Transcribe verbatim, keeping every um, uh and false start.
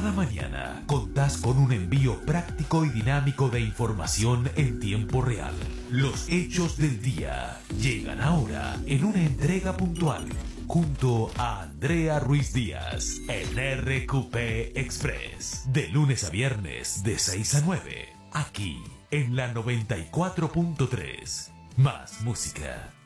Cada mañana contás con un envío práctico y dinámico de información en tiempo real. Los hechos del día llegan ahora en una entrega puntual junto a Andrea Ruiz Díaz en R Q P Express. De lunes a viernes de seis a nueve, aquí en la noventa y cuatro punto tres. Más música.